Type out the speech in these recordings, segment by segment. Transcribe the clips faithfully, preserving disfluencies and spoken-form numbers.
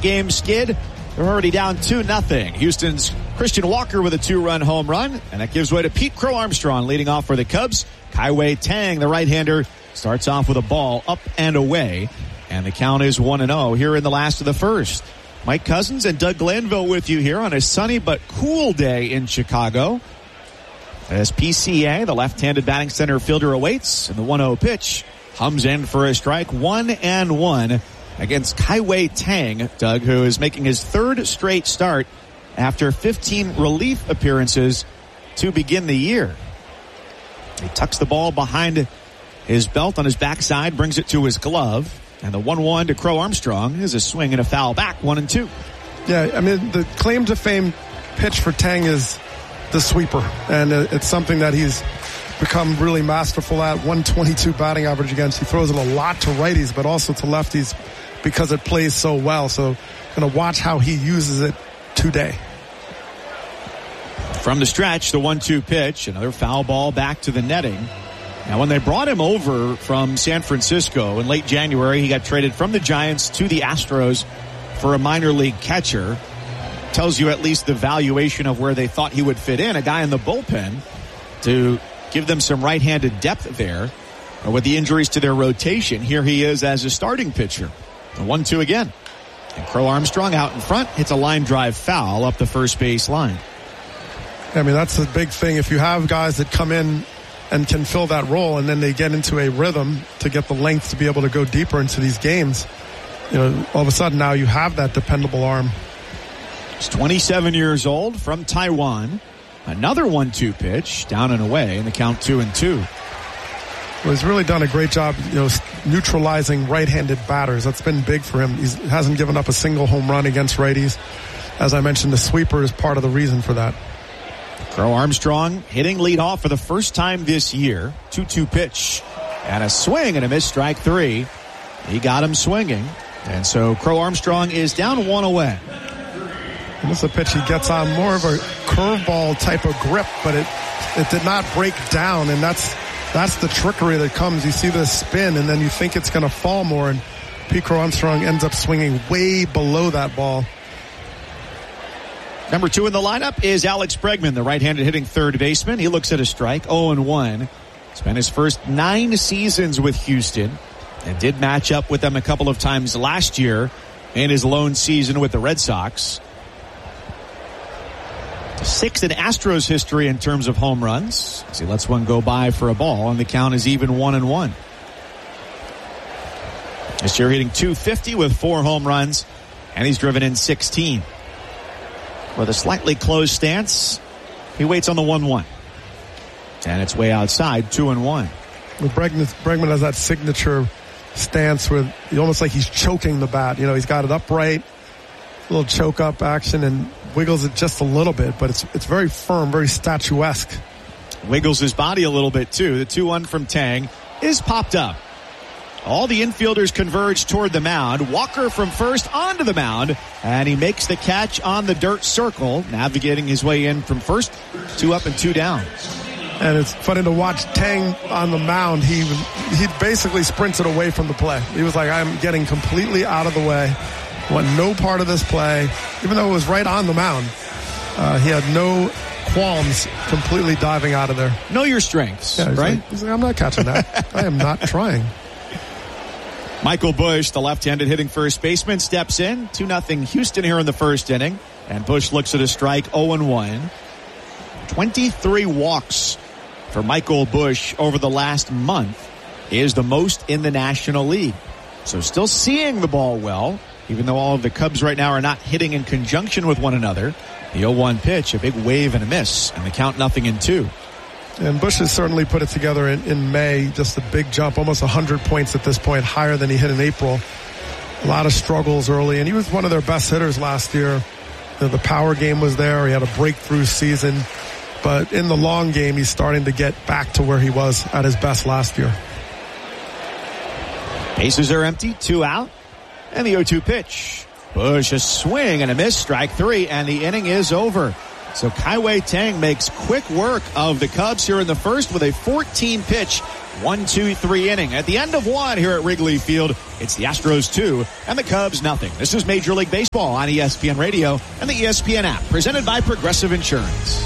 six-game skid. They're already down two nothing. Houston's Christian Walker with a two-run home run, and that gives way to Pete Crow Armstrong leading off for the Cubs. Kai-Wei Tang, the right-hander, starts off with a ball up and away, and the count is one and oh here in the last of the first. Mike Cousins and Doug Glanville with you here on a sunny but cool day in Chicago. As P C A, the left-handed batting center fielder, awaits, and the one oh pitch hums in for a strike, one and one against Kai-Wei Tang, Doug, who is making his third straight start after fifteen relief appearances to begin the year. He tucks the ball behind his belt on his backside, brings it to his glove, and the one one to Crow Armstrong is a swing and a foul back, one and two. Yeah, I mean, the claim to fame pitch for Tang is the sweeper, and it's something that he's become really masterful at. one twenty-two batting average against. He throws it a lot to righties, but also to lefties because it plays so well. So going to watch how he uses it today. From the stretch, the one two pitch, another foul ball back to the netting. Now, when they brought him over from San Francisco in late January, he got traded from the Giants to the Astros for a minor league catcher. Tells you at least the valuation of where they thought he would fit in, a guy in the bullpen to give them some right-handed depth there. And with the injuries to their rotation, here he is as a starting pitcher. The one two again. And Crow Armstrong out in front hits a line drive foul up the first base line. I mean, that's the big thing. If you have guys that come in and can fill that role, and then they get into a rhythm to get the length to be able to go deeper into these games, you know, all of a sudden now you have that dependable arm. He's twenty-seven years old, from Taiwan. Another one two pitch, down and away, and the count two and two. Well, he's really done a great job, you know, neutralizing right-handed batters. That's been big for him. He hasn't given up a single home run against righties. As I mentioned, the sweeper is part of the reason for that. Crow Armstrong hitting leadoff for the first time this year. two two pitch. And a swing and a miss, strike three. He got him swinging. And so Crow Armstrong is down one away. And this is a pitch he gets on more of a curveball type of grip, but it it did not break down, and that's that's the trickery that comes. You see this spin, and then you think it's going to fall more, and Pete Crow Armstrong ends up swinging way below that ball. Number two in the lineup is Alex Bregman, the right-handed hitting third baseman. He looks at a strike, oh and one. Spent his first nine seasons with Houston and did match up with them a couple of times last year in his lone season with the Red Sox. Sixth in Astros history in terms of home runs. As he lets one go by for a ball, and the count is even one and one. This year hitting two fifty with four home runs, and he's driven in sixteen. With a slightly closed stance, he waits on the one one. And it's way outside, two and one. With Bregman, Bregman has that signature stance where almost like he's choking the bat. You know, he's got it upright, a little choke up action, and wiggles it just a little bit, but it's it's very firm, very statuesque. Wiggles his body a little bit too. The two one from Tang is popped up. All the infielders converge toward the mound. Walker from first onto the mound, and he makes the catch on the dirt circle, navigating his way in from first, two up and two down. And it's funny to watch Tang on the mound. He he basically sprinted away from the play. He was like, I'm getting completely out of the way. Want no part of this play, even though it was right on the mound. Uh, he had no qualms completely diving out of there. Know your strengths, yeah, he's right? Like, he's like, I'm not catching that. I am not trying. Michael Busch, the left-handed hitting first baseman, steps in. two nothing Houston here in the first inning. And Busch looks at a strike, oh and one. twenty-three walks for Michael Busch over the last month is the most in the National League. So still seeing the ball well, even though all of the Cubs right now are not hitting in conjunction with one another. The oh one pitch, a big wave and a miss, and the count nothing in two. And Busch has certainly put it together in, in May, just a big jump, almost one hundred points at this point, higher than he hit in April. A lot of struggles early, and he was one of their best hitters last year. You know, the power game was there. He had a breakthrough season. But in the long game, he's starting to get back to where he was at his best last year. Bases are empty, two out. And the oh two pitch. Busch, a swing and a miss, strike three, and the inning is over. So Kai-Wei Tang makes quick work of the Cubs here in the first with a fourteen pitch, one two three inning. At the end of one here at Wrigley Field, it's the Astros two and the Cubs nothing. This is Major League Baseball on E S P N Radio and the E S P N app, presented by Progressive Insurance.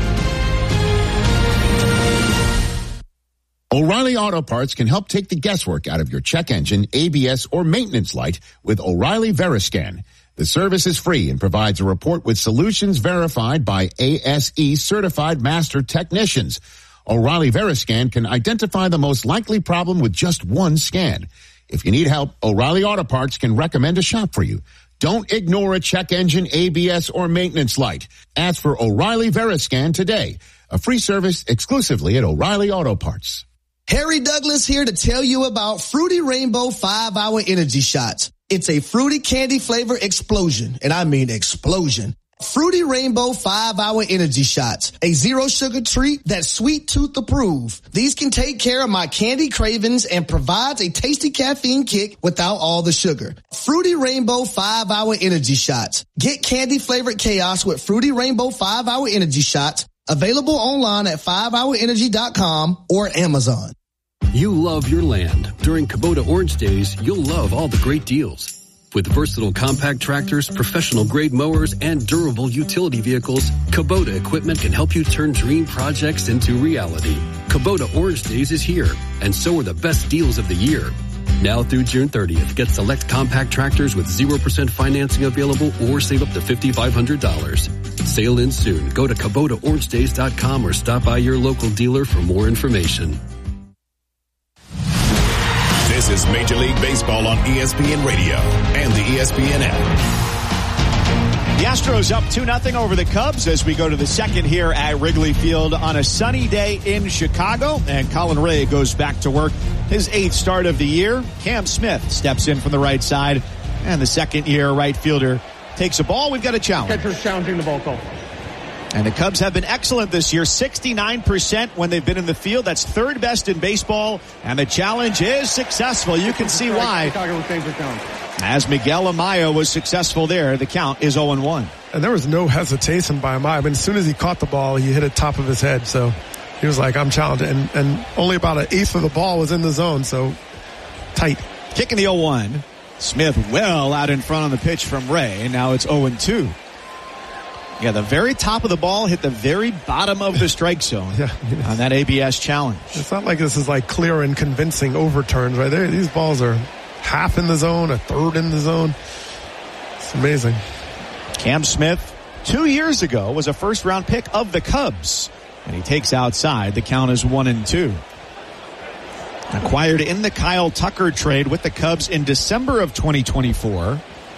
O'Reilly Auto Parts can help take the guesswork out of your check engine, A B S, or maintenance light with O'Reilly Veriscan. The service is free and provides a report with solutions verified by A S E certified master technicians. O'Reilly Veriscan can identify the most likely problem with just one scan. If you need help, O'Reilly Auto Parts can recommend a shop for you. Don't ignore a check engine, A B S, or maintenance light. Ask for O'Reilly Veriscan today. A free service exclusively at O'Reilly Auto Parts. Harry Douglas here to tell you about Fruity Rainbow five hour Energy Shots. It's a fruity candy flavor explosion, and I mean explosion. Fruity Rainbow five hour Energy Shots, a zero sugar treat that's sweet tooth approved. These can take care of my candy cravings and provides a tasty caffeine kick without all the sugar. Fruity Rainbow five hour Energy Shots. Get candy flavored chaos with Fruity Rainbow five hour Energy Shots. Available online at five hour energy dot com or Amazon. You love your land. During Kubota Orange Days, you'll love all the great deals. With versatile compact tractors, professional-grade mowers, and durable utility vehicles, Kubota equipment can help you turn dream projects into reality. Kubota Orange Days is here, and so are the best deals of the year. Now through June thirtieth, get select compact tractors with zero percent financing available or save up to five thousand five hundred dollars. Sale ends soon. Go to Kubota Orange Days dot com or stop by your local dealer for more information. This is Major League Baseball on E S P N Radio and the E S P N app. The Astros up two nothing over the Cubs as we go to the second here at Wrigley Field on a sunny day in Chicago. And Colin Ray goes back to work, his eighth start of the year. Cam Smith steps in from the right side, and the second-year right fielder takes a ball. We've got a challenge. Catcher's challenging the ball call. And the Cubs have been excellent this year, sixty-nine percent when they've been in the field. That's third best in baseball, and the challenge is successful. You can see why. Chicago will change the count. As Miguel Amaya was successful there, the count is oh and one. And there was no hesitation by Amaya. I mean, as soon as he caught the ball, he hit it top of his head. So he was like, I'm challenged. And, and only about an eighth of the ball was in the zone, so tight. Kicking the oh one. Smith well out in front on the pitch from Ray, and now it's oh and two. Yeah, the very top of the ball hit the very bottom of the strike zone yeah, on that A B S challenge. It's not like this is like clear and convincing overturns right there. These balls are half in the zone, a third in the zone. It's amazing. Cam Smith, two years ago, was a first-round pick of the Cubs, and he takes outside. The count is one and two. Acquired in the Kyle Tucker trade with the Cubs in December of twenty twenty-four.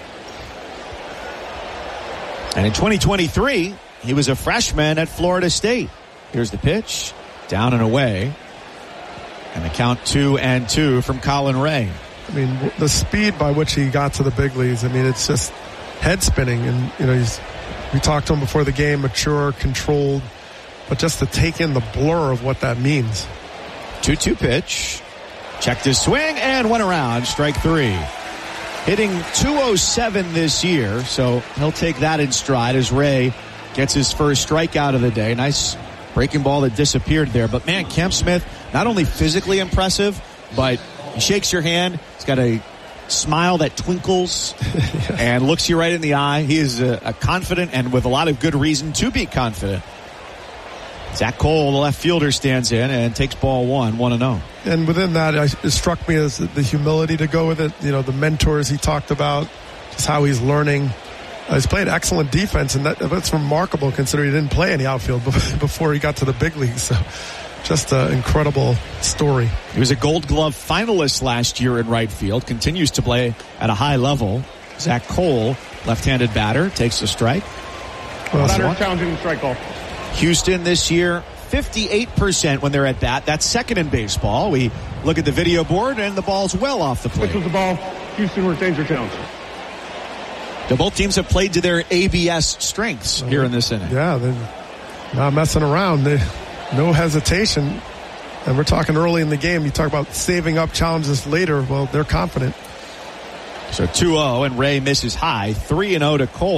And in twenty twenty-three, he was a freshman at Florida State. Here's the pitch, down and away. And the count two and two from Colin Ray. I mean, the speed by which he got to the big leagues, I mean, it's just head spinning. And, you know, he's, we talked to him before the game, mature, controlled, but just to take in the blur of what that means. two two pitch. Checked his swing and went around. Strike three. Hitting two oh seven this year, so he'll take that in stride as Ray gets his first strikeout of the day. Nice breaking ball that disappeared there. But, man, Cam Smith, not only physically impressive, but he shakes your hand. He's got a smile that twinkles yeah. and looks you right in the eye. He is a, a confident and with a lot of good reason to be confident. Zach Cole, the left fielder, stands in and takes ball one, one and oh. And within that, it struck me as the humility to go with it. You know, the mentors he talked about, just how he's learning. Uh, he's played excellent defense, and that, that's remarkable considering he didn't play any outfield before he got to the big leagues. So just an incredible story. He was a Gold Glove finalist last year in right field, continues to play at a high level. Zach Cole, left-handed batter, takes a strike. Well, batter challenging the strike call. Houston this year, fifty-eight percent when they're at bat. That's second in baseball. We look at the video board, and the ball's well off the plate. This was the ball. Houston retains their challenge. So both teams have played to their A B S strengths here in this inning. Yeah, they're not messing around. They, no hesitation. And we're talking early in the game. You talk about saving up challenges later. Well, they're confident. So two oh, and Ray misses high. three and oh to Cole.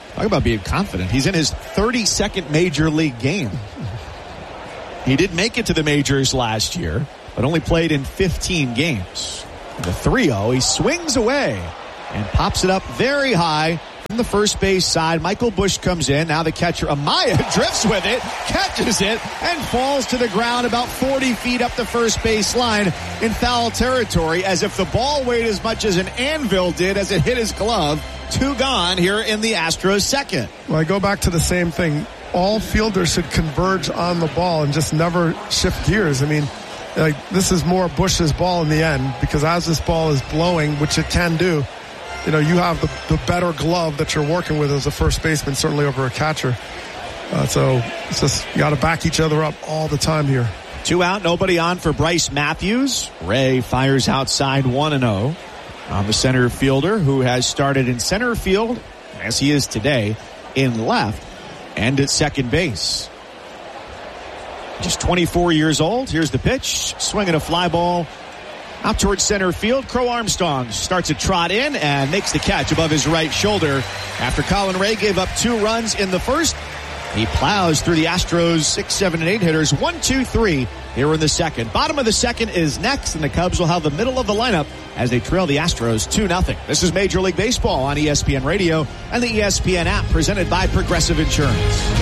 Talk about being confident. He's in his thirty-second major league game. He did make it to the majors last year, but only played in fifteen games. The three oh, he swings away and pops it up very high from the first base side. Michael Busch comes in. Now the catcher, Amaya, drifts with it, catches it, and falls to the ground about forty feet up the first base line in foul territory, as if the ball weighed as much as an anvil did as it hit his glove. Two gone here in the Astros second. Well, I go back to the same thing. All fielders should converge on the ball and just never shift gears. I mean, like, this is more Busch's ball in the end, because as this ball is blowing, which it can do, you know, you have the, the better glove that you're working with as a first baseman, certainly over a catcher. Uh, so it's just, you got to back each other up all the time here. Two out, nobody on for Bryce Matthews. Ray fires outside one and oh on the center fielder, who has started in center field, as he is today, in left and at second base. Just twenty-four years old. Here's the pitch. Swinging a fly ball out towards center field. Crow Armstrong starts a trot in and makes the catch above his right shoulder. After Colin Ray gave up two runs in the first, he plows through the Astros six, seven, and eight hitters. One, two, three here in the second. Bottom of the second is next, and the Cubs will have the middle of the lineup as they trail the Astros two nothing. This is Major League Baseball on E S P N Radio and the E S P N app, presented by Progressive Insurance.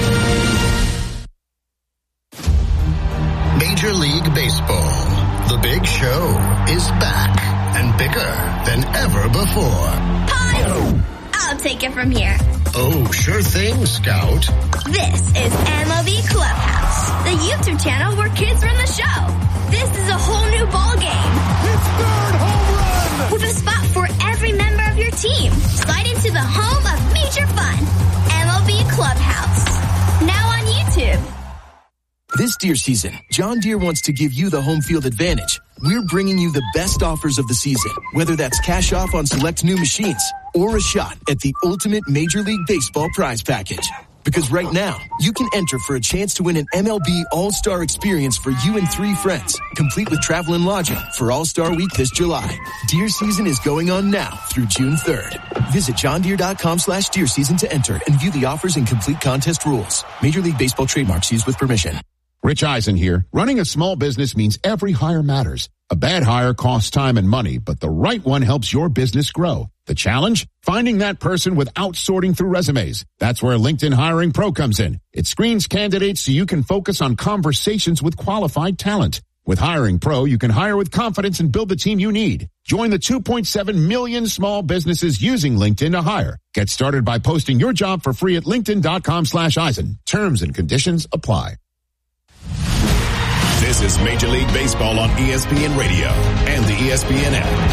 Major League Baseball. The Big Show is back and bigger than ever before. Pie! I'll take it from here. Oh, sure thing, Scout. This is M L B Clubhouse, the YouTube channel where kids run the show. This is a whole new ball game. It's third home run! With a spot for every member of your team. Slide into the home of major fun. M L B Clubhouse. Now on YouTube. This deer season, John Deere wants to give you the home field advantage. We're bringing you the best offers of the season, whether that's cash off on select new machines or a shot at the ultimate Major League Baseball prize package. Because right now, you can enter for a chance to win an M L B All-Star experience for you and three friends, complete with travel and lodging for All-Star Week this July. Deer season is going on now through June third. Visit johndeere.com slash deer season to enter and view the offers and complete contest rules. Major League Baseball trademarks used with permission. Rich Eisen here. Running a small business means every hire matters. A bad hire costs time and money, but the right one helps your business grow. The challenge? Finding that person without sorting through resumes. That's where LinkedIn Hiring Pro comes in. It screens candidates so you can focus on conversations with qualified talent. With Hiring Pro, you can hire with confidence and build the team you need. Join the two point seven million small businesses using LinkedIn to hire. Get started by posting your job for free at linkedin.com slash Eisen. Terms and conditions apply. This is Major League Baseball on E S P N Radio and the E S P N app.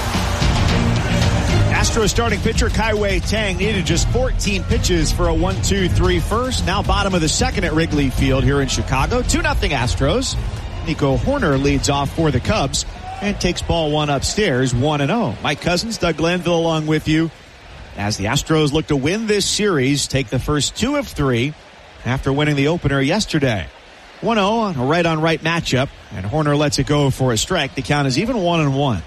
Astros starting pitcher Kai-Wei Tang needed just fourteen pitches for a one two three first. Now bottom of the second at Wrigley Field here in Chicago. two nothing Astros. Nico Horner leads off for the Cubs and takes ball one upstairs, one and oh. Mike Cousins, Doug Glanville along with you as the Astros look to win this series, take the first two of three after winning the opener yesterday. one oh on a right-on-right matchup, and Horner lets it go for a strike. The count is even one and one.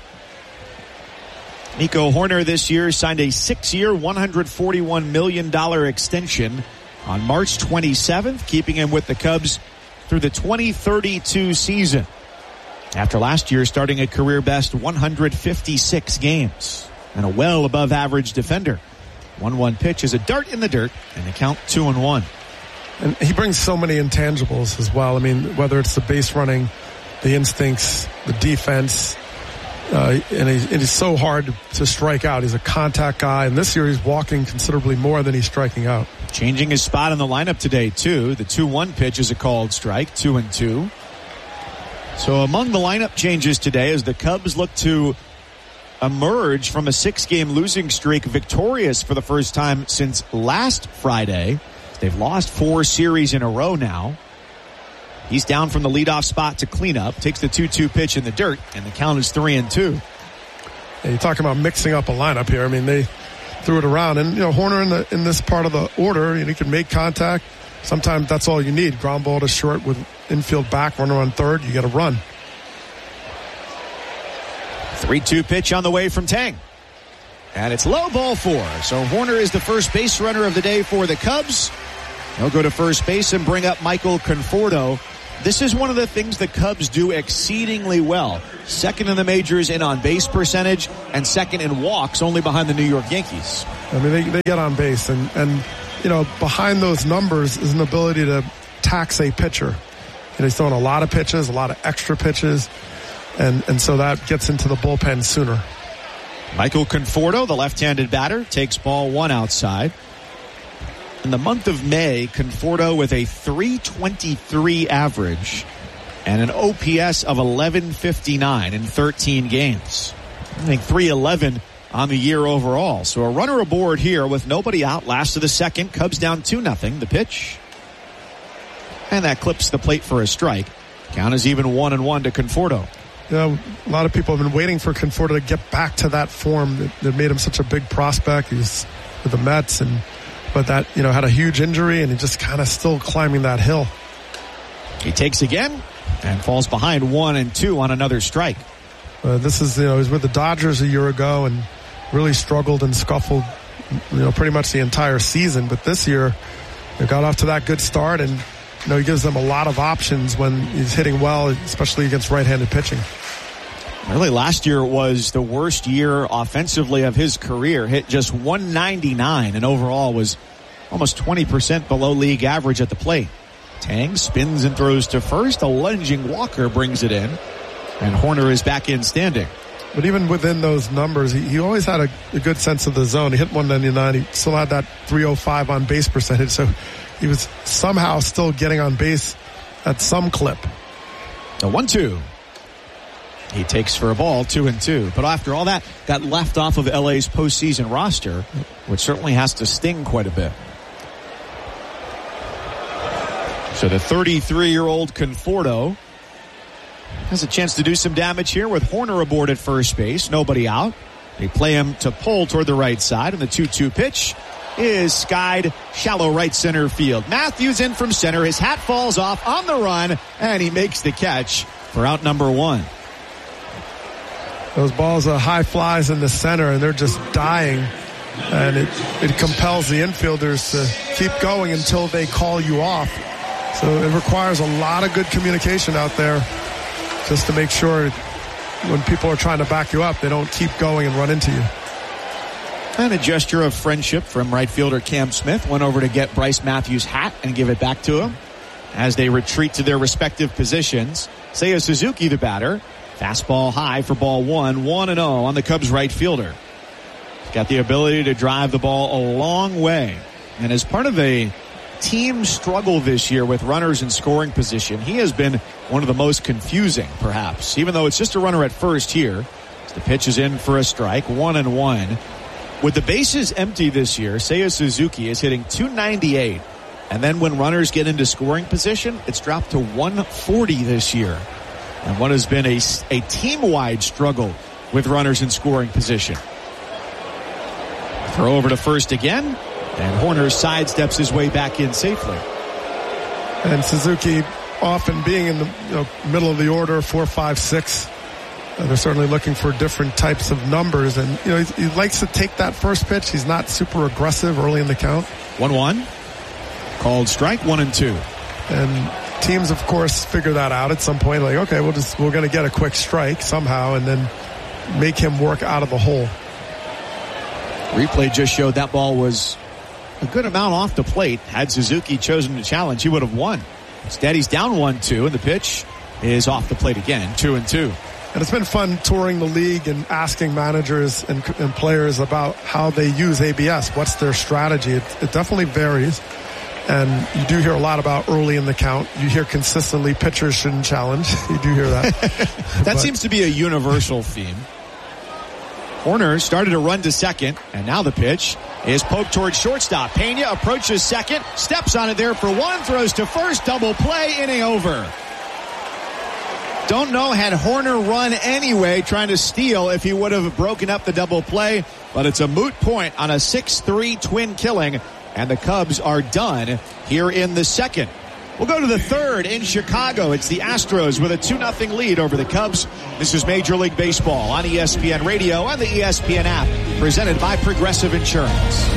Nico Horner this year signed a six-year, one hundred forty-one million dollars extension on March twenty-seventh, keeping him with the Cubs through the twenty thirty-two season. After last year starting a career-best one hundred fifty-six games and a well above average defender. one one pitch is a dart in the dirt, and the count two and one. And he brings so many intangibles as well. I mean, whether it's the base running, the instincts, the defense, uh, and, he's, and he's so hard to strike out. He's a contact guy, and this year he's walking considerably more than he's striking out. Changing his spot in the lineup today, too. The two one pitch is a called strike, two and two. So among the lineup changes today as the Cubs look to emerge from a six-game losing streak victorious for the first time since last Friday. They've lost four series in a row now. He's down from the leadoff spot to clean up, takes the two two pitch in the dirt, and the count is three and two. Yeah, you're talking about mixing up a lineup here. I mean, they threw it around, and you know, Horner in the in this part of the order, you know, he can make contact. Sometimes that's all you need. Ground ball to short with infield back, runner on third, you got to run. three two pitch on the way from Tang. And it's low, ball four. So Hoerner is the first base runner of the day for the Cubs. He'll go to first base and bring up Michael Conforto. This is one of the things the Cubs do exceedingly well. Second in the majors in on-base percentage and second in walks, only behind the New York Yankees. I mean, they, they get on base. And, and, you know, behind those numbers is an ability to tax a pitcher. You know, he's throwing a lot of pitches, a lot of extra pitches. And, and so that gets into the bullpen sooner. Michael Conforto, the left-handed batter, takes ball one outside. In the month of May, Conforto with a three twenty-three average and an O P S of eleven fifty-nine in thirteen games. I think three eleven on the year overall. So a runner aboard here with nobody out. Last of the second. Cubs down two nothing. The pitch. And that clips the plate for a strike. Count is even one and one to Conforto. You know, a lot of people have been waiting for Conforto to get back to that form that, that made him such a big prospect. He's with the Mets, and but that, you know, had a huge injury, and he just kind of still climbing that hill. He takes again and falls behind one and two on another strike. Uh, this is, you know, he was with the Dodgers a year ago and really struggled and scuffled, you know, pretty much the entire season. But this year, they got off to that good start, and you know, he gives them a lot of options when he's hitting well, especially against right-handed pitching. Really, last year was the worst year offensively of his career. Hit just one ninety-nine and overall was almost twenty percent below league average at the plate. Tang spins and throws to first. A lunging Walker brings it in. And Hoerner is back in standing. But even within those numbers, he, he always had a, a good sense of the zone. He hit one ninety-nine. He still had that three oh five on base percentage. So he was somehow still getting on base at some clip. A one two. He takes for a ball, two and two. But after all that, got left off of L A's postseason roster, which certainly has to sting quite a bit. So the thirty-three-year-old Conforto has a chance to do some damage here with Hoerner aboard at first base. Nobody out. They play him to pull toward the right side, and the two two pitch is skied shallow right center field. Matthews in from center. His hat falls off on the run, and he makes the catch for out number one. Those balls are high flies in the center, and they're just dying. And it, it compels the infielders to keep going until they call you off. So it requires a lot of good communication out there just to make sure when people are trying to back you up, they don't keep going and run into you. And a gesture of friendship from right fielder Cam Smith. Went over to get Bryce Matthews' hat and give it back to him as they retreat to their respective positions. Seiya Suzuki, the batter. Fastball high for ball one, one and oh on the Cubs right fielder. He's got the ability to drive the ball a long way. And as part of a team struggle this year with runners in scoring position, he has been one of the most confusing, perhaps. Even though it's just a runner at first here. The pitch is in for a strike, one and one. With the bases empty this year, Seiya Suzuki is hitting two ninety-eight. And then when runners get into scoring position, it's dropped to one forty this year. And what has been a, a team-wide struggle with runners in scoring position. Throw over to first again, and Hoerner sidesteps his way back in safely. And Suzuki often being in the you know, middle of the order, four, five, six. Uh, they're certainly looking for different types of numbers. And, you know, he, he likes to take that first pitch. He's not super aggressive early in the count. one one. Called strike, one and two. And teams, of course, figure that out at some point. Like, okay, we'll just, we're going to get a quick strike somehow and then make him work out of the hole. Replay just showed that ball was a good amount off the plate. Had Suzuki chosen to challenge, he would have won. Instead, he's down one two, and the pitch is off the plate again, two and two. And it's been fun touring the league and asking managers and, and players about how they use A B S. What's their strategy? It, it definitely varies. And you do hear a lot about early in the count. You hear consistently pitchers shouldn't challenge. You do hear that. that but, seems to be a universal theme. Hoerner started to run to second, and now the pitch is poked towards shortstop. Pena approaches second, steps on it there for one, throws to first, double play, inning over. Don't know had Hoerner run anyway, trying to steal if he would have broken up the double play, but it's a moot point on a six three twin killing. And the Cubs are done here in the second. We'll go to the third in Chicago. It's the Astros with a two nothing lead over the Cubs. This is Major League Baseball on E S P N Radio and the E S P N app, presented by Progressive Insurance.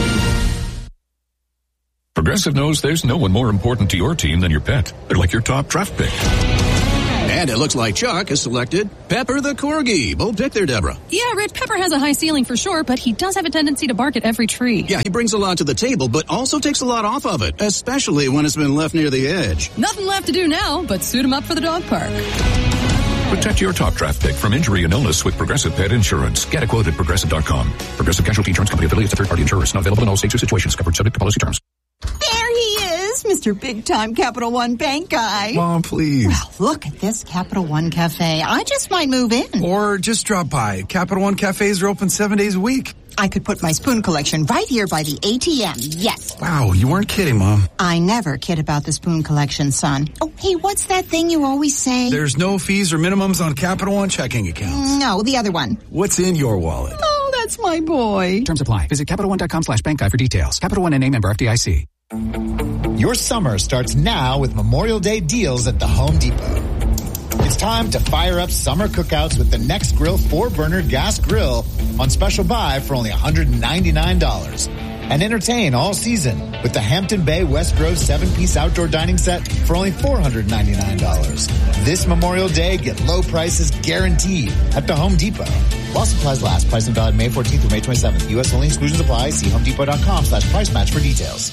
Progressive knows there's no one more important to your team than your pet. They're like your top draft pick. And it looks like Chuck has selected Pepper the Corgi. Bold pick there, Deborah. Yeah, Rich, Pepper has a high ceiling for sure, but he does have a tendency to bark at every tree. Yeah, he brings a lot to the table, but also takes a lot off of it, especially when it's been left near the edge. Nothing left to do now but suit him up for the dog park. Protect your top draft pick from injury and illness with Progressive Pet Insurance. Get a quote at Progressive dot com. Progressive Casualty Insurance Company affiliates of third-party insurers. Not available in all states or situations. Covered subject to policy terms. There he is, Mister Big Time Capital One Bank guy. Mom, please. Well, look at this Capital One Cafe. I just might move in. Or just drop by. Capital One cafes are open seven days a week. I could put my spoon collection right here by the A T M. Yes. Wow, you weren't kidding, Mom. I never kid about the spoon collection, son. Oh, hey, what's that thing you always say? There's no fees or minimums on Capital One checking accounts. No, the other one. What's in your wallet? Oh, that's my boy. Terms apply. Visit Capital One dot com slash bank guide for details. Capital One N A member F D I C. Your summer starts now with Memorial Day deals at the Home Depot. It's time to fire up summer cookouts with the Nextgrill four-burner gas grill on special buy for only one hundred ninety-nine dollars. And entertain all season with the Hampton Bay West Grove seven-piece outdoor dining set for only four hundred ninety-nine dollars. This Memorial Day, get low prices guaranteed at the Home Depot. While supplies last, pricing valid May fourteenth through May twenty-seventh. U S only, exclusions apply. See homedepot.com slash price match for details.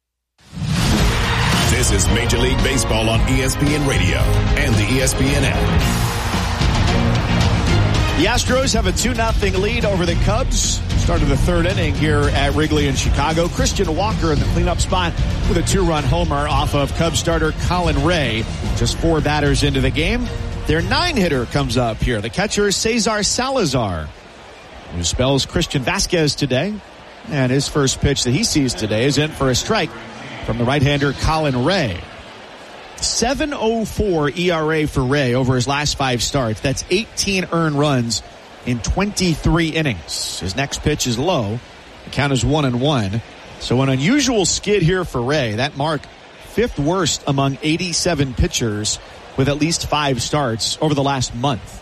This is Major League Baseball on E S P N Radio and the E S P N app. The Astros have a two nothing lead over the Cubs. Start of the third inning here at Wrigley in Chicago. Christian Walker in the cleanup spot with a two-run homer off of Cubs starter Colin Ray. Just four batters into the game. Their nine-hitter comes up here. The catcher, Cesar Salazar, who spells Christian Vasquez today. And his first pitch that he sees today is in for a strike from the right-hander Colin Ray. seven oh four E R A for Ray over his last five starts. That's eighteen earned runs in twenty-three innings. His next pitch is low. The count is one and one. So an unusual skid here for Ray. That mark, fifth worst among eighty-seven pitchers with at least five starts over the last month.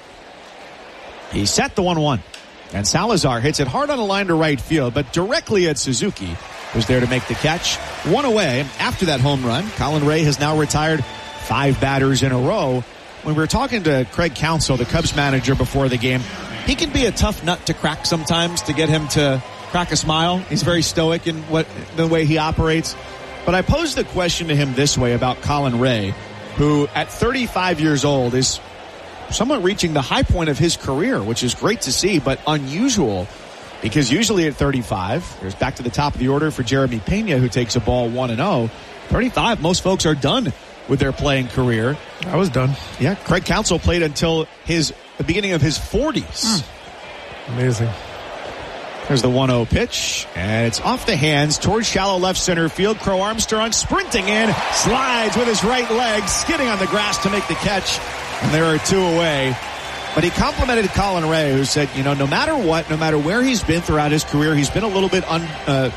He set the one one. And Salazar hits it hard on a line to right field, but directly at Suzuki, who's there to make the catch. One away after that home run. Colin Ray has now retired five batters in a row. When we were talking to Craig Counsell, the Cubs manager, before the game, he can be a tough nut to crack sometimes to get him to crack a smile. He's very stoic in what the way he operates. But I posed the question to him this way about Colin Ray, who at thirty-five years old is somewhat reaching the high point of his career, which is great to see, but unusual. Because usually at thirty-five, there's back to the top of the order for Jeremy Pena, who takes a ball one and oh. thirty-five, most folks are done with their playing career. I was done. Yeah, Craig Counsell played until his the beginning of his forties. Mm. Amazing. There's the one oh pitch, and it's off the hands towards shallow left center field. Crow Armstrong sprinting in, slides with his right leg, skidding on the grass to make the catch, and there are two away. But he complimented Colin Ray, who said, you know, no matter what, no matter where he's been throughout his career, he's been a little bit un, uh,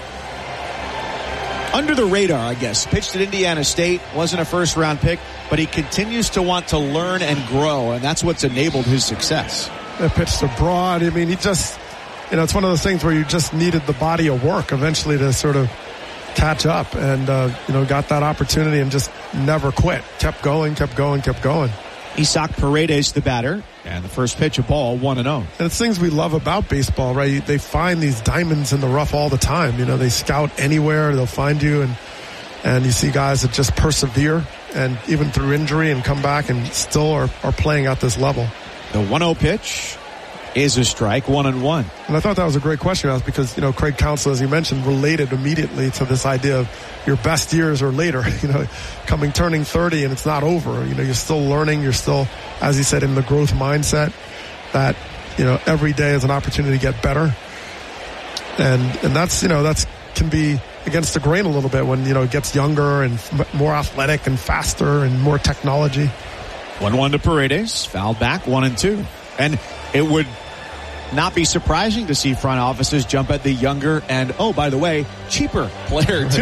under the radar, I guess. Pitched at Indiana State, wasn't a first-round pick, but he continues to want to learn and grow, and that's what's enabled his success. That pitched abroad. I mean, he just, you know, it's one of those things where you just needed the body of work eventually to sort of catch up, and, uh, you know, got that opportunity and just never quit. Kept going, kept going, kept going. Isaac Paredes, the batter, and the first pitch, a ball, one and oh. And it's things we love about baseball, right? They find these diamonds in the rough all the time. You know, they scout anywhere, they'll find you, and and you see guys that just persevere, and even through injury, and come back and still are, are playing at this level. The one oh pitch is a strike, one and one. And I thought that was a great question, Alex, because, you know, Craig Counsell, as you mentioned, related immediately to this idea of your best years are later, you know, coming, turning thirty, and it's not over. You know, you're still learning. You're still, as he said, in the growth mindset that, you know, every day is an opportunity to get better. And, and that's, you know, that's can be against the grain a little bit when, you know, it gets younger and f- more athletic and faster and more technology. one one to Paredes, fouled back, one and two. And it would not be surprising to see front offices jump at the younger and, oh, by the way, cheaper player, too.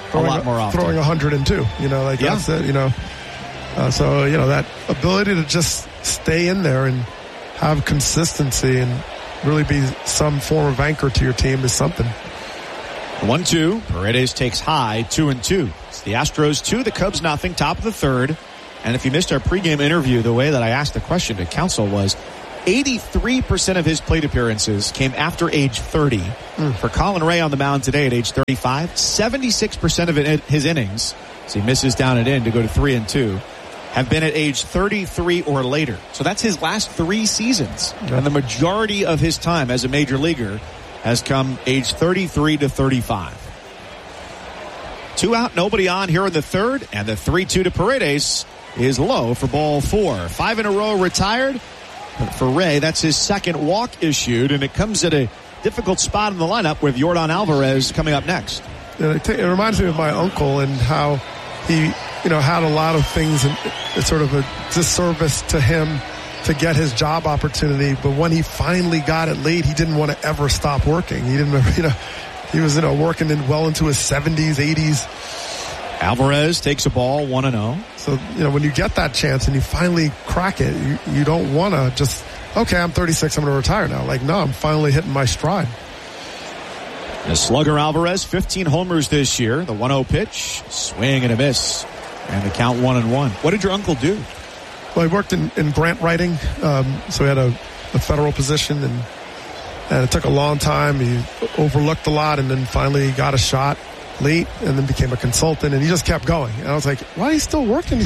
throwing, a lot more often. Throwing one hundred two, you know, like yeah. that's it, you know. Uh, so, you know, that ability to just stay in there and have consistency and really be some form of anchor to your team is something. one two. Paredes takes high, two and two. It's the Astros two, the Cubs nothing, top of the third. And if you missed our pregame interview, the way that I asked the question to Counsell was eighty-three percent of his plate appearances came after age thirty. Mm. For Colin Ray on the mound today at age thirty-five, seventy-six percent of his innings, so he misses down and in to go to three and two, have been at age thirty-three or later. So that's his last three seasons. Yeah. And the majority of his time as a major leaguer has come age thirty-three to thirty-five. Two out, nobody on here in the third, and the three two to Paredes is low for ball four. Five in a row retired. But for Ray, that's his second walk issued, and it comes at a difficult spot in the lineup with Yordan Alvarez coming up next. Yeah, it, it reminds me of my uncle and how he, you know, had a lot of things, and it's sort of a disservice to him to get his job opportunity. But when he finally got it late, he didn't want to ever stop working. He didn't, you know, he was, you know, working in well into his seventies, eighties. Alvarez takes a ball, one and oh. So, you know, when you get that chance and you finally crack it, you, you don't want to just, okay, I'm thirty-six, I'm going to retire now. Like, no, I'm finally hitting my stride. The slugger Alvarez, fifteen homers this year. The one oh pitch, swing and a miss. And the count one and one. What did your uncle do? Well, he worked in, in grant writing. Um, so he had a, a federal position, and, and it took a long time. He overlooked a lot, and then finally got a shot late, and then became a consultant, and he just kept going. And I was like, why are you still working?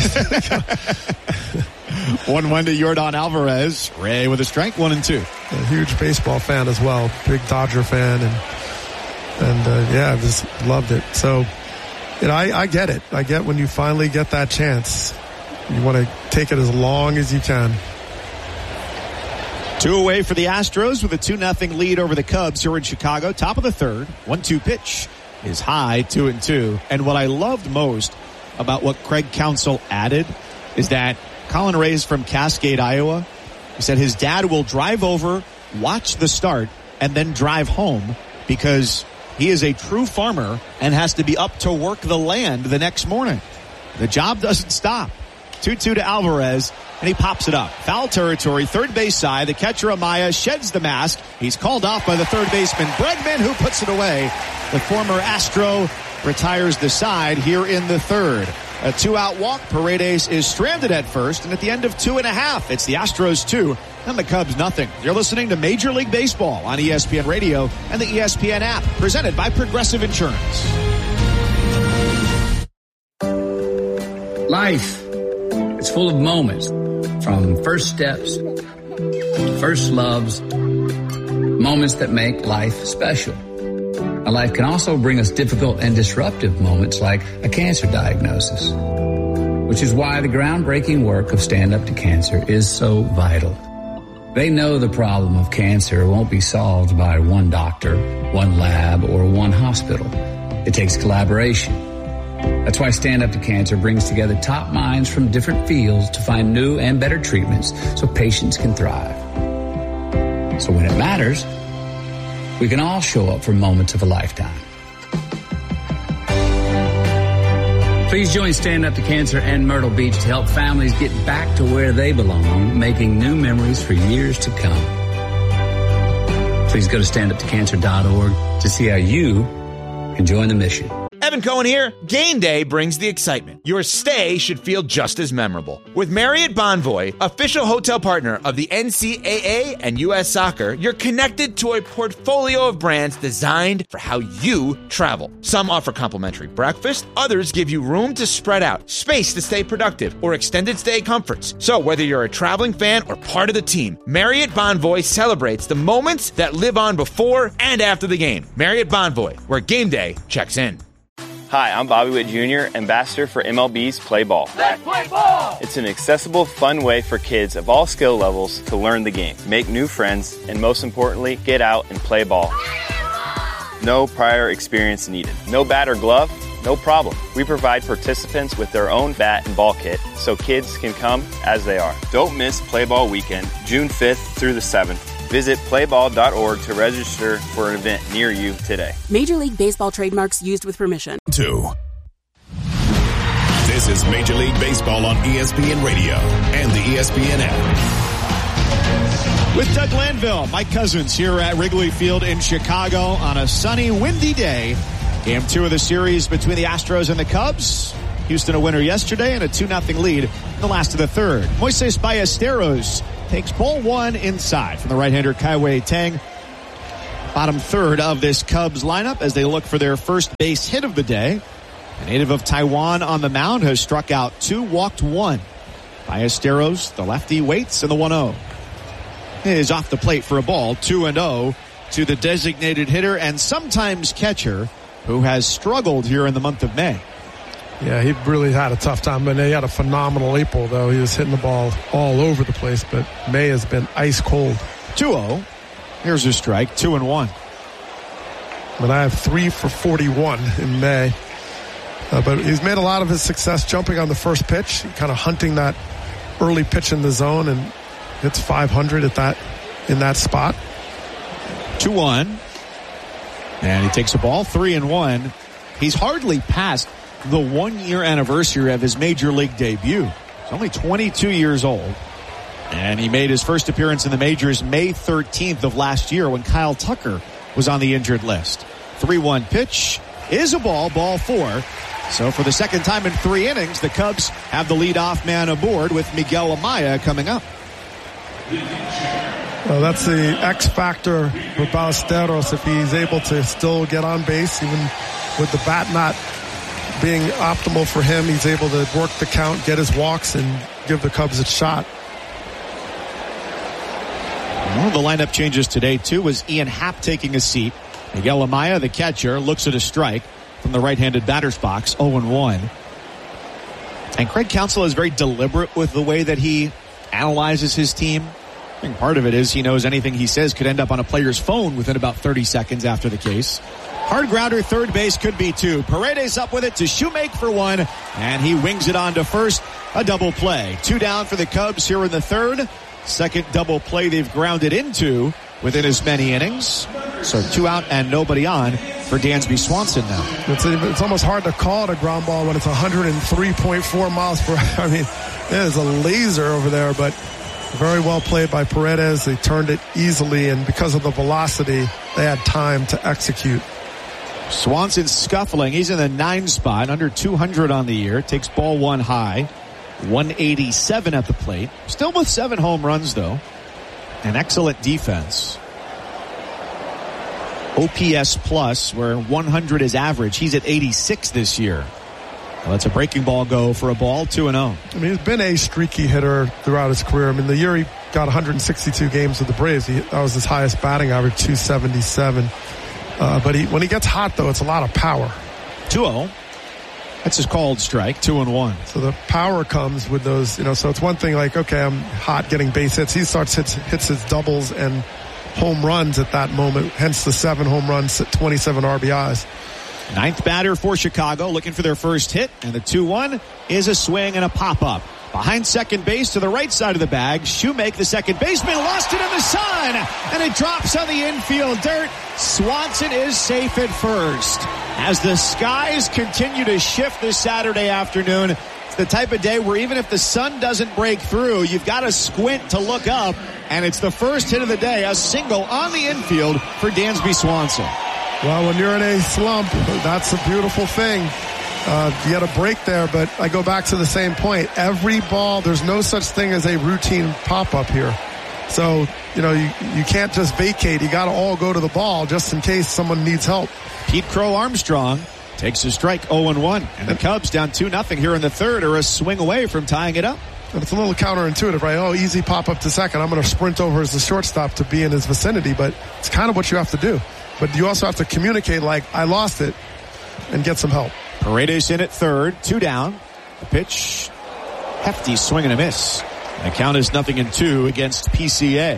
one one to Yordan Alvarez. Ray with a strike, one and two. A huge baseball fan as well, big Dodger fan, and and uh, yeah, I just loved it. So, you know, I, I get it. I get when you finally get that chance, you want to take it as long as you can. Two away for the Astros with a two nothing lead over the Cubs here in Chicago. Top of the third, one two pitch is high, two and two. And what I loved most about what Craig Counsell added is that Colin Ray is from Cascade, Iowa. He said his dad will drive over, watch the start, and then drive home because he is a true farmer and has to be up to work the land the next morning. The job doesn't stop. two two to Alvarez, and he pops it up. Foul territory, third base side. The catcher Amaya sheds the mask. He's called off by the third baseman Bregman, who puts it away. The former Astro retires the side here in the third. A two-out walk. Paredes is stranded at first, and at the end of two and a half, it's the Astros two and the Cubs nothing. You're listening to Major League Baseball on E S P N Radio and the E S P N app, presented by Progressive Insurance. Life, it's full of moments, from first steps to first loves, moments that make life special. Now, life can also bring us difficult and disruptive moments like a cancer diagnosis, which is why the groundbreaking work of Stand Up to Cancer is so vital. They know the problem of cancer won't be solved by one doctor, one lab, or one hospital. It takes collaboration. That's why Stand Up to Cancer brings together top minds from different fields to find new and better treatments so patients can thrive. So when it matters, we can all show up for moments of a lifetime. Please join Stand Up to Cancer and Myrtle Beach to help families get back to where they belong, making new memories for years to come. Please go to stand up to cancer dot org to see how you can join the mission. Evan Cohen here. Game day brings the excitement. Your stay should feel just as memorable. With Marriott Bonvoy, official hotel partner of the N C double A and U S Soccer, you're connected to a portfolio of brands designed for how you travel. Some offer complimentary breakfast, others give you room to spread out, space to stay productive, or extended stay comforts. So whether you're a traveling fan or part of the team, Marriott Bonvoy celebrates the moments that live on before and after the game. Marriott Bonvoy, where game day checks in. Hi, I'm Bobby Witt Junior, ambassador for M L B's Play Ball. Let's play ball! It's an accessible, fun way for kids of all skill levels to learn the game, make new friends, and most importantly, get out and play ball. No prior experience needed. No bat or glove? No problem. We provide participants with their own bat and ball kit so kids can come as they are. Don't miss Play Ball Weekend, June fifth through the seventh. Visit play ball dot org to register for an event near you today. Major League Baseball trademarks used with permission. Two. This is Major League Baseball on E S P N Radio and the E S P N app. With Doug Landville, Mike Cousins here at Wrigley Field in Chicago on a sunny, windy day. Game two of the series between the Astros and the Cubs. Houston a winner yesterday and a two nothing lead in the last of the third. Moises Ballesteros takes ball one inside from the right-hander Kai-Wei Tang. Bottom third of this Cubs lineup as they look for their first base hit of the day. A native of Taiwan on the mound has struck out two, walked one. Ballesteros, the lefty, waits in the one oh. Is off the plate for a ball, two and oh to the designated hitter and sometimes catcher who has struggled here in the month of May. Yeah, he really had a tough time. But he had a phenomenal April, though. He was hitting the ball all over the place, but May has been ice cold. two oh. Here's a strike, two and one. But I have three for forty-one in May. Uh, but he's made a lot of his success jumping on the first pitch, kind of hunting that early pitch in the zone, and hits five hundred at that in that spot. two one. And he takes a ball, three and one. He's hardly passed the one-year anniversary of his major league debut. He's only twenty-two years old. And he made his first appearance in the majors May thirteenth of last year when Kyle Tucker was on the injured list. three one pitch is a ball, ball four. So for the second time in three innings, the Cubs have the leadoff man aboard with Miguel Amaya coming up. Well, that's the X factor for Ballesteros. If he's able to still get on base, even with the bat not being optimal for him, he's able to work the count, get his walks, and give the Cubs a shot. Well, the lineup changes today, too, was Ian Happ taking a seat. Miguel Amaya, the catcher, looks at a strike from the right-handed batter's box, oh and one. And Craig Counsell is very deliberate with the way that he analyzes his team. I think part of it is he knows anything he says could end up on a player's phone within about thirty seconds after the case. Hard grounder, third base could be two. Paredes up with it to Shoemake for one, and he wings it on to first. A double play. Two down for the Cubs here in the third. Second double play they've grounded into within as many innings. So two out and nobody on for Dansby Swanson now. It's, it's almost hard to call it a ground ball when it's one hundred three point four miles per hour. I mean, it is a laser over there, but very well played by Paredes. They turned it easily, and because of the velocity, they had time to execute. Swanson scuffling. He's in the nine spot, under two hundred on the year. Takes ball one high. one eighty-seven at the plate. Still with seven home runs, though. An excellent defense. O P S plus, where one hundred is average. He's at eighty-six this year. Well, that's a breaking ball go for a ball, two and oh. I mean, he's been a streaky hitter throughout his career. I mean, the year he got one hundred sixty-two games with the Braves, he, that was his highest batting average, two seventy-seven. Uh, but he, when he gets hot, though, it's a lot of power. two oh. That's his called strike, two and one. So the power comes with those, you know, so it's one thing like, okay, I'm hot getting base hits. He starts hits, hits his doubles and home runs at that moment, hence the seven home runs at twenty-seven R B Is. Ninth batter for Chicago, looking for their first hit, and the two one is a swing and a pop-up. Behind second base to the right side of the bag, Shoemake, the second baseman, lost it in the sun, and it drops on the infield dirt. Swanson is safe at first. As the skies continue to shift this Saturday afternoon, it's the type of day where even if the sun doesn't break through, you've got to squint to look up, and it's the first hit of the day, a single on the infield for Dansby Swanson. Well, when you're in a slump, that's a beautiful thing. Uh, you got a break there, but I go back to the same point. Every ball, there's no such thing as a routine pop-up here. So, you know, you, you can't just vacate. You got to all go to the ball just in case someone needs help. Pete Crow Armstrong takes a strike, oh and one. And the Cubs down two nothing here in the third are a swing away from tying it up. And it's a little counterintuitive, right? Oh, easy pop-up to second. I'm going to sprint over as the shortstop to be in his vicinity, but it's kind of what you have to do. But you also have to communicate like, I lost it, and get some help. Paredes in at third, two down. The pitch, hefty swing and a miss. And the count is nothing in two against P C A.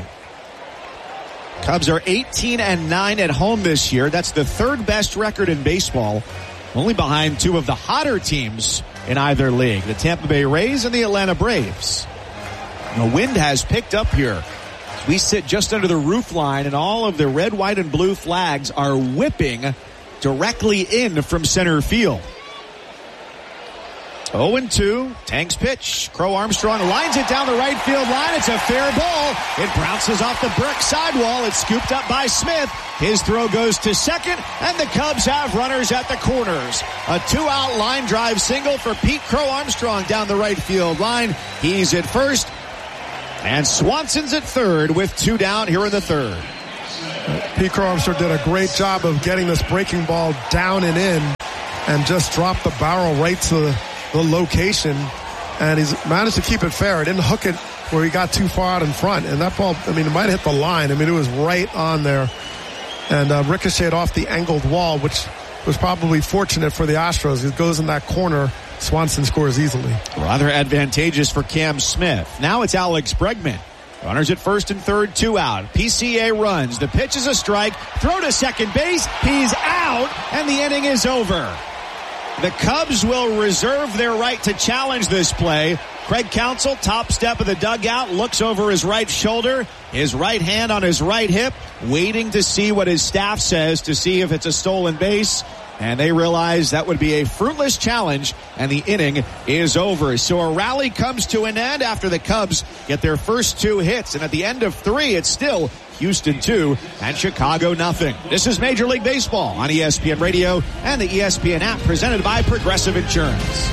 Cubs are eighteen and nine at home this year. That's the third best record in baseball, only behind two of the hotter teams in either league, the Tampa Bay Rays and the Atlanta Braves. The wind has picked up here. We sit just under the roof line, and all of the red, white, and blue flags are whipping directly in from center field. oh and two. Tang's pitch. Crow Armstrong lines it down the right field line. It's a fair ball. It bounces off the brick sidewall. It's scooped up by Smith. His throw goes to second, and the Cubs have runners at the corners. A two-out line drive single for Pete Crow Armstrong down the right field line. He's at first, and Swanson's at third with two down here in the third. Pete Crow Armstrong did a great job of getting this breaking ball down and in and just dropped the barrel right to the, the location. And he's managed to keep it fair. He didn't hook it where he got too far out in front. And that ball, I mean, it might have hit the line. I mean, it was right on there. And uh, ricocheted off the angled wall, which was probably fortunate for the Astros. It goes in that corner. Swanson scores easily. Rather advantageous for Cam Smith. Now it's Alex Bregman. Runners at first and third, two out. P C A runs. The pitch is a strike. Throw to second base. He's out, and the inning is over. The Cubs will reserve their right to challenge this play. Craig Counsell, top step of the dugout, looks over his right shoulder, his right hand on his right hip, waiting to see what his staff says to see if it's a stolen base. And they realize that would be a fruitless challenge, and the inning is over. So a rally comes to an end after the Cubs get their first two hits. And at the end of three, it's still Houston two and Chicago nothing. This is Major League Baseball on E S P N Radio and the E S P N app, presented by Progressive Insurance.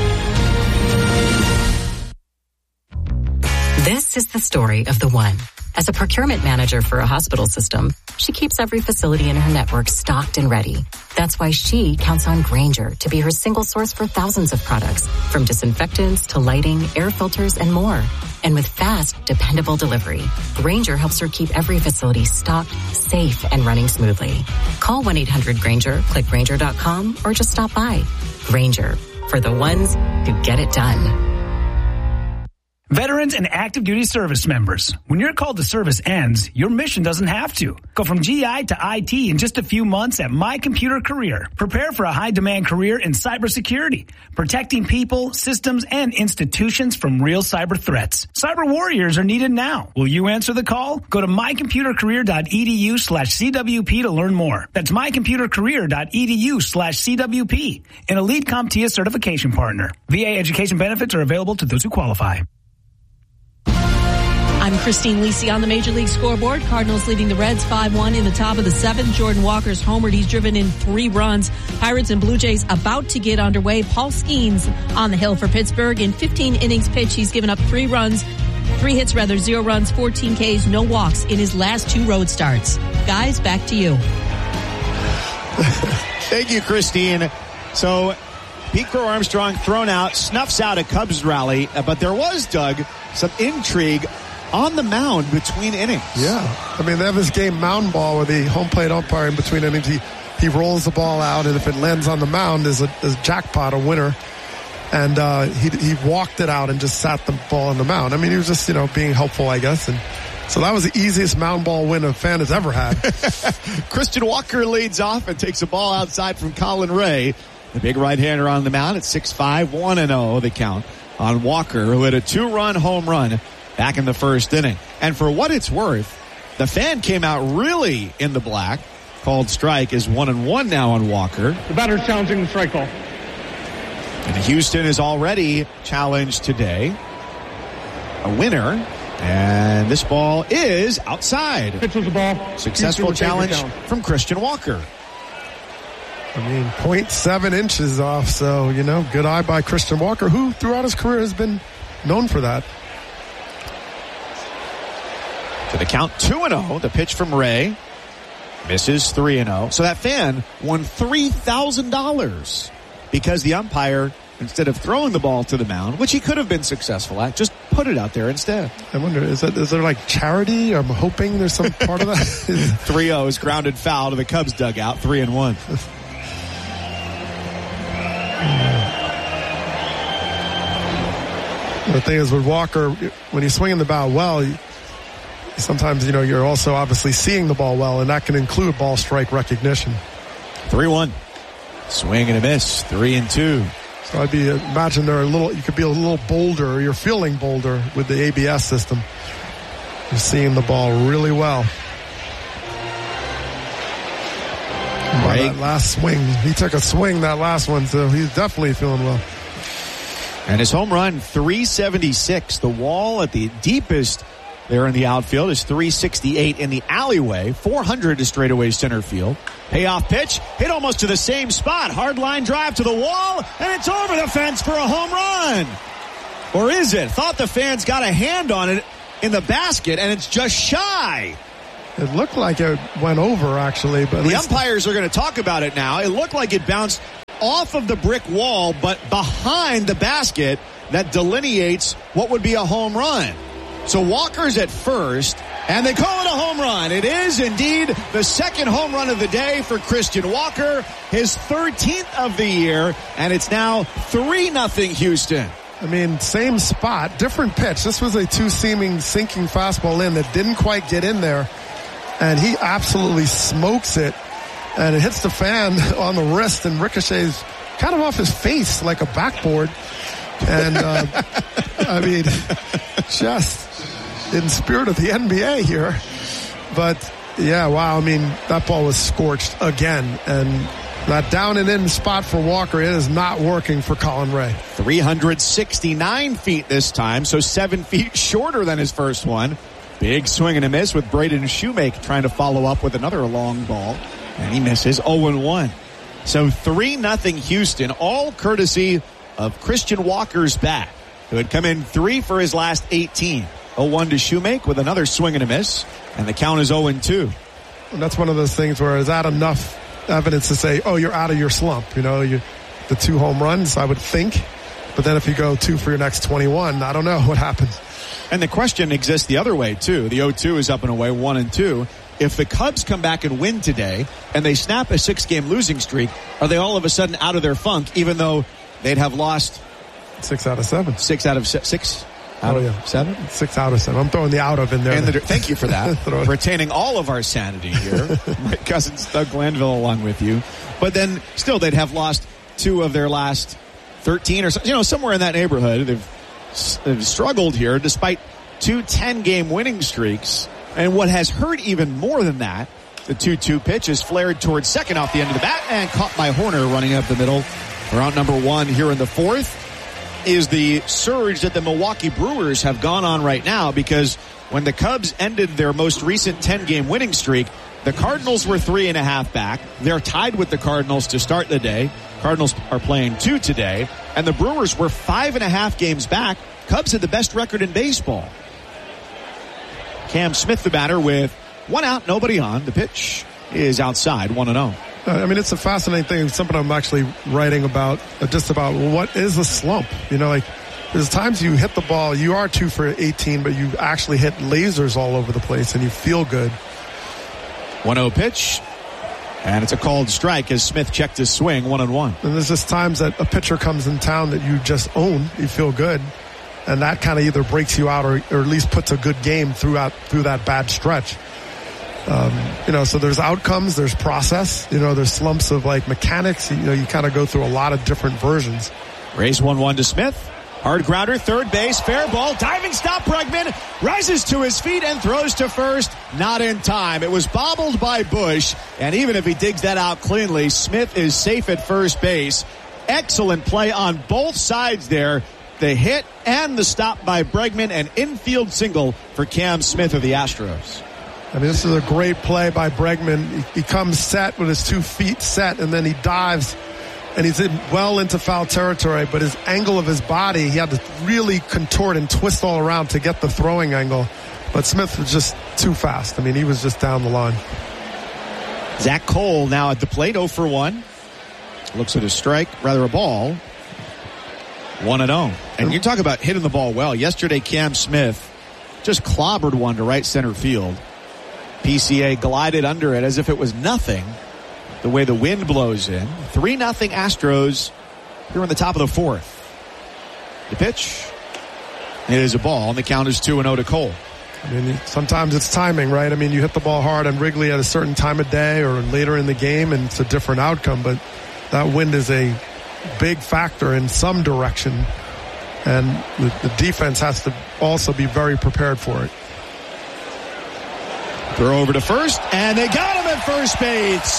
This is the story of the one. As a procurement manager for a hospital system, she keeps every facility in her network stocked and ready. That's why she counts on Grainger to be her single source for thousands of products, from disinfectants to lighting, air filters, and more. And with fast, dependable delivery, Grainger helps her keep every facility stocked, safe, and running smoothly. Call one eight hundred Grainger, click Grainger dot com, or just stop by. Grainger, for the ones who get it done. Veterans and active duty service members, when your call to service ends, your mission doesn't have to. Go from G I to I T in just a few months at My Computer Career. Prepare for a high-demand career in cybersecurity, protecting people, systems, and institutions from real cyber threats. Cyber warriors are needed now. Will you answer the call? Go to mycomputercareer.edu slash CWP to learn more. That's mycomputercareer.edu slash CWP, an Elite CompTIA certification partner. V A education benefits are available to those who qualify. I'm Christine Lisi on the Major League Scoreboard. Cardinals leading the Reds five one in the top of the seventh. Jordan Walker's homered. He's driven in three runs. Pirates and Blue Jays about to get underway. Paul Skeens on the hill for Pittsburgh. In fifteen innings pitched, he's given up three runs, three hits rather, zero runs, fourteen Ks, no walks in his last two road starts. Guys, back to you. Thank you, Christine. So Pete Crow Armstrong thrown out, snuffs out a Cubs rally, but there was, Doug, some intrigue on the mound between innings. Yeah. I mean, they have this game mound ball where the home plate umpire in between innings, he, he rolls the ball out, and if it lands on the mound, there's a, there's a jackpot, a winner. And uh, he he walked it out and just sat the ball on the mound. I mean, he was just, you know, being helpful, I guess. And so that was the easiest mound ball win a fan has ever had. Christian Walker leads off and takes a ball outside from Colin Ray. The big right-hander on the mound at six five, one and oh the count on Walker, who had a two-run home run back in the first inning. And for what it's worth, the fan came out really in the black. Called strike is one and one now on Walker. The batter's challenging the strike call. And Houston is already challenged today. A winner. And this ball is outside. Pitch was the ball. Successful challenge from Christian Walker. I mean, zero point seven inches off. So, you know, good eye by Christian Walker, who throughout his career has been known for that. To the count two and oh. The pitch from Ray. Misses three and oh. So that fan won three thousand dollars because the umpire, instead of throwing the ball to the mound, which he could have been successful at, just put it out there instead. I wonder, is that is there like charity? I'm hoping there's some part of that. three oh is grounded foul to the Cubs dugout, three and one. The thing is with Walker, when he's swinging the bat well, he, sometimes, you know, you're also obviously seeing the ball well, and that can include ball strike recognition. three one. Swing and a miss. three and two. So I'd be, imagine they're a little, you could be a little bolder, you're feeling bolder with the A B S system. You're seeing the ball really well. Right. That last swing, he took a swing that last one, so he's definitely feeling well. And his home run, three seventy-six. The wall at the deepest there in the outfield is three sixty-eight in the alleyway. four hundred to straightaway center field. Payoff pitch, hit almost to the same spot. Hard line drive to the wall, and it's over the fence for a home run. Or is it? Thought the fans got a hand on it in the basket, and it's just shy. It looked like it went over, actually. But the umpires are going to talk about it now. It looked like it bounced off of the brick wall, but behind the basket that delineates what would be a home run. So Walker's at first, and they call it a home run. It is indeed the second home run of the day for Christian Walker, his thirteenth of the year, and it's now three nothing Houston. I mean, same spot, different pitch. This was a two-seaming sinking fastball in that didn't quite get in there, and he absolutely smokes it, and it hits the fan on the wrist and ricochets kind of off his face like a backboard. And, uh, I mean, just in spirit of the N B A here. But, yeah, wow, I mean, that ball was scorched again. And that down and in spot for Walker, it is not working for Colin Ray. three hundred sixty-nine feet this time, so seven feet shorter than his first one. Big swing and a miss with Braden Shoemake trying to follow up with another long ball. And he misses oh and one. So three nothing Houston, all courtesy of Christian Walker's bat, who had come in three for his last eighteen. oh one to Shoemake with another swing and a miss, and the count is oh and two. And that's one of those things where is that enough evidence to say, oh, you're out of your slump? You know, you, the two home runs, I would think. But then if you go two for your next twenty-one, I don't know what happens. And the question exists the other way, too. The oh two is up and away, one and two. If the Cubs come back and win today, and they snap a six-game losing streak, are they all of a sudden out of their funk, even though they'd have lost six out of seven? Six out of se- six out oh, of yeah. seven? Six out of seven. I'm throwing the out of in there. And the, thank you for that. Retaining all of our sanity here. My cousin Doug Glanville along with you. But then still they'd have lost two of their last thirteen or so, you know, somewhere in that neighborhood. They've, they've struggled here despite two ten-game winning streaks. And what has hurt even more than that, the two two pitch is flared towards second off the end of the bat and caught by Horner running up the middle for out number one here in the fourth. Is the surge that the Milwaukee Brewers have gone on right now, because when the Cubs ended their most recent ten-game winning streak, the Cardinals were three and a half back. They're tied with the Cardinals to start the day. Cardinals are playing two today, and the Brewers were five and a half games back. Cubs had the best record in baseball. Cam Smith, the batter, with one out, nobody on. The pitch is outside, one and oh. I mean, it's a fascinating thing. It's something I'm actually writing about, uh, just about what is a slump. You know, like there's times you hit the ball, you are two for eighteen, but you actually hit lasers all over the place and you feel good. one oh pitch, and it's a called strike as Smith checked his swing, one and one. And there's just times that a pitcher comes in town that you just own, you feel good. And that kind of either breaks you out or, or at least puts a good game throughout through that bad stretch. Um, you know, so there's outcomes, there's process, you know, there's slumps of like mechanics. You know, you kind of go through a lot of different versions. Raise one one to Smith. Hard grounder, third base, fair ball, diving stop. Bregman rises to his feet and throws to first. Not in time. It was bobbled by Bush, and even if he digs that out cleanly, Smith is safe at first base. Excellent play on both sides there. The hit and the stop by Bregman, and infield single for Cam Smith of the Astros. I mean, this is a great play by Bregman. He, he comes set with his two feet set, and then he dives, and he's in, well into foul territory, but his angle of his body, he had to really contort and twist all around to get the throwing angle. But Smith was just too fast. I mean, he was just down the line. Zach Cole now at the plate, oh for one. Looks at a strike, rather a ball. one and oh. And you talk about hitting the ball well. Yesterday, Cam Smith just clobbered one to right center field. P C A glided under it as if it was nothing, the way the wind blows in. three nothing Astros here on the top of the fourth. The pitch. It is a ball, and the count is two and oh to Cole. I mean, sometimes it's timing, right? I mean, you hit the ball hard on Wrigley at a certain time of day or later in the game, and it's a different outcome. But that wind is a big factor in some direction, and the, the defense has to also be very prepared for it. Throw over to first, and they got him at first base.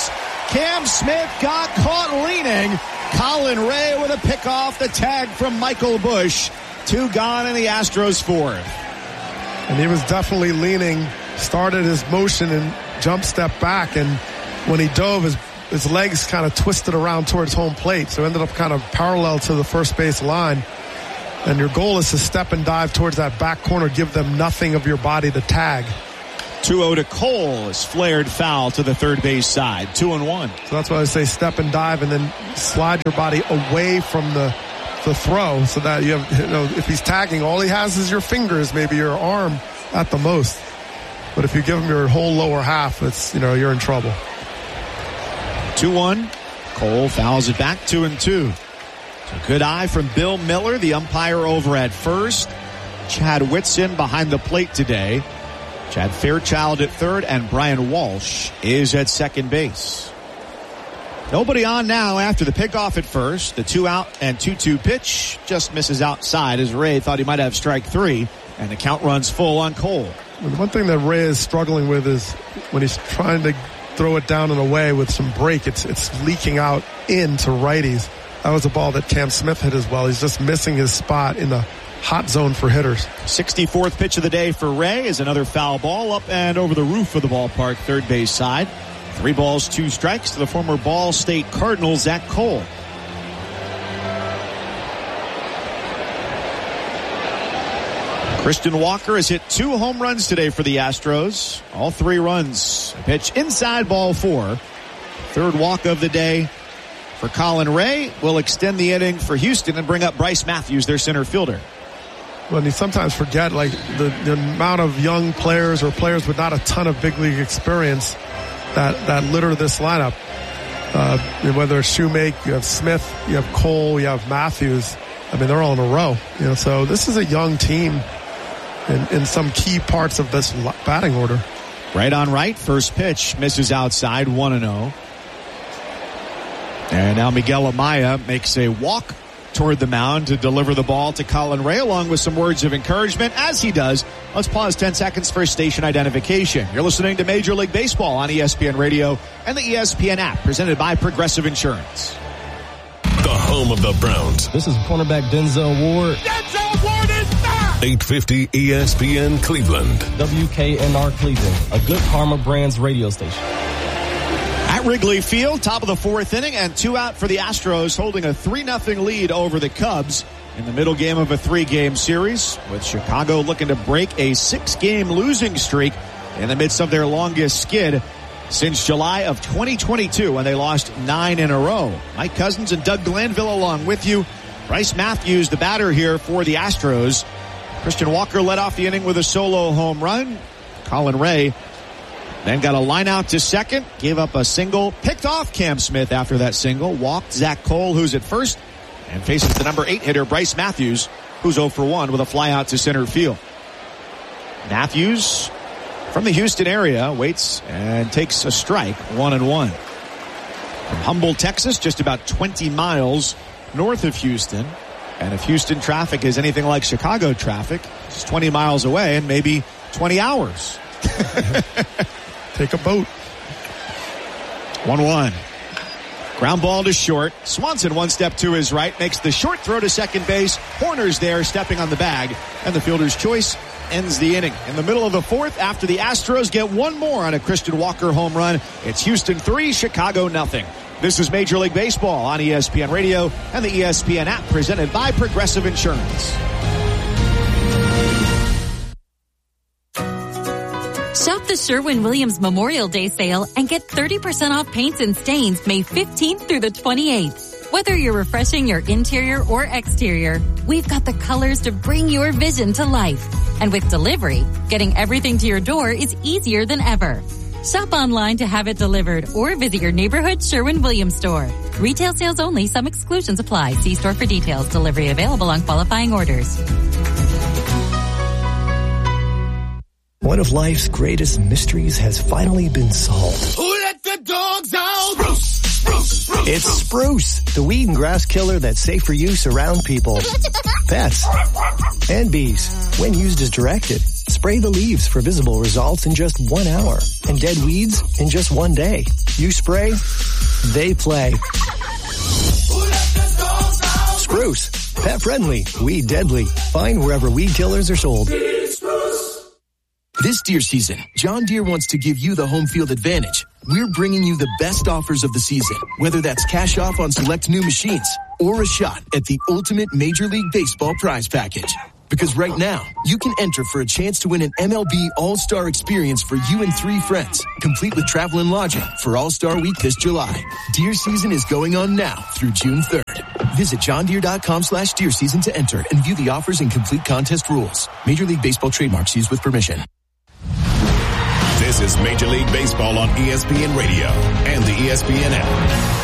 Cam Smith got caught leaning. Colin Ray with a pick off the tag from Michael Busch. Two gone in the Astros fourth. And he was definitely leaning, started his motion and jump step back. And when he dove, his, his legs kind of twisted around towards home plate. So ended up kind of parallel to the first base line. And your goal is to step and dive towards that back corner, give them nothing of your body to tag. two oh to Cole is flared foul to the third base side. Two and one. So that's why I say step and dive and then slide your body away from the the throw so that you have, you know, if he's tagging, all he has is your fingers, maybe your arm at the most. But if you give him your whole lower half, it's, you know, you're in trouble. two one. Cole fouls it back, two and two. So good eye from Bill Miller, the umpire over at first. Chad Whitson behind the plate today. Chad Fairchild at third, and Brian Walsh is at second base. Nobody on now after the pickoff at first. The two out and two two pitch just misses outside as Ray thought he might have strike three, and the count runs full on Cole. Well, the one thing that Ray is struggling with is when he's trying to throw it down and away with some break, it's it's leaking out into righties. That was a ball that Cam Smith hit as well. He's just missing his spot in the hot zone for hitters. sixty-fourth pitch of the day for Ray is another foul ball up and over the roof of the ballpark, third base side. Three balls, two strikes to the former Ball State Cardinal, Zach Cole. Christian Walker has hit two home runs today for the Astros. All three runs. A pitch inside, ball four. Third walk of the day for Colin Ray will extend the inning for Houston and bring up Bryce Matthews, their center fielder. Well, you sometimes forget like the, the amount of young players or players with not a ton of big league experience that, that litter this lineup. Uh, whether it's Shoemake, you have Smith, you have Cole, you have Matthews. I mean, they're all in a row. You know, so this is a young team in, in some key parts of this batting order. Right on right, first pitch misses outside, one and oh. And now Miguel Amaya makes a walk toward the mound to deliver the ball to Colin Ray, along with some words of encouragement. As he does, let's pause ten seconds for station identification. You're listening to Major League Baseball on E S P N Radio and the E S P N app, presented by Progressive Insurance. The home of the Browns. This is cornerback Denzel Ward. Denzel Ward is back! eight fifty E S P N Cleveland. W K N R Cleveland, a Good Karma Brands radio station. At Wrigley Field, top of the fourth inning, and two out for the Astros, holding a three nothing lead over the Cubs in the middle game of a three-game series, with Chicago looking to break a six-game losing streak in the midst of their longest skid since July of twenty twenty-two, when they lost nine in a row. Mike Cousins and Doug Glanville along with you. Bryce Matthews, the batter here for the Astros. Christian Walker led off the inning with a solo home run. Colin Ray then got a line out to second, gave up a single, picked off Cam Smith after that single, walked Zach Cole, who's at first, and faces the number eight hitter, Bryce Matthews, who's oh for one with a fly out to center field. Matthews, from the Houston area, waits and takes a strike, one and one. From Humboldt, Texas, just about twenty miles north of Houston. And if Houston traffic is anything like Chicago traffic, it's twenty miles away and maybe twenty hours. Take a boat. one one. Ground ball to short. Swanson one step to his right, makes the short throw to second base. Horner's there stepping on the bag, and the fielder's choice ends the inning. In the middle of the fourth, after the Astros get one more on a Christian Walker home run, it's Houston three, Chicago nothing. This is Major League Baseball on E S P N Radio and the E S P N app, presented by Progressive Insurance. Shop the Sherwin-Williams Memorial Day sale and get thirty percent off paints and stains May fifteenth through the twenty-eighth. Whether you're refreshing your interior or exterior, we've got the colors to bring your vision to life. And with delivery, getting everything to your door is easier than ever. Shop online to have it delivered or visit your neighborhood Sherwin-Williams store. Retail sales only. Some exclusions apply. See store for details. Delivery available on qualifying orders. One of life's greatest mysteries has finally been solved. Who let the dogs out? Spruce, spruce, spruce. It's Spruce, the weed and grass killer that's safe for use around people, pets, and bees. When used as directed, spray the leaves for visible results in just one hour and dead weeds in just one day. You spray, they play. Spruce, pet friendly, weed deadly. Find wherever weed killers are sold. This deer season, John Deere wants to give you the home field advantage. We're bringing you the best offers of the season, whether that's cash off on select new machines or a shot at the ultimate Major League Baseball prize package. Because right now, you can enter for a chance to win an M L B All-Star experience for you and three friends, complete with travel and lodging for All-Star Week this July. Deer season is going on now through June third. Visit johndeere.com slash deer season to enter and view the offers and complete contest rules. Major League Baseball trademarks used with permission. This is Major League Baseball on E S P N Radio and the E S P N app.